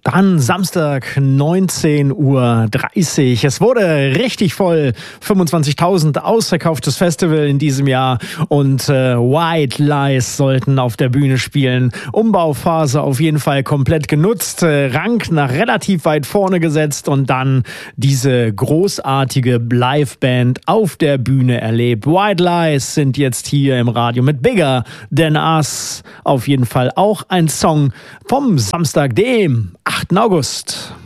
Dann Samstag 19:30 Uhr. Es wurde richtig voll. 25.000 ausverkauftes Festival in diesem Jahr. Und White Lies sollten auf der Bühne spielen. Umbauphase auf jeden Fall komplett genutzt. Rank nach relativ weit vorne gesetzt und dann diese großartige Liveband auf der Bühne erlebt. White Lies sind jetzt hier im Radio mit Bigger Than Us. Auf jeden Fall auch ein Song vom Samstag, dem 8. August.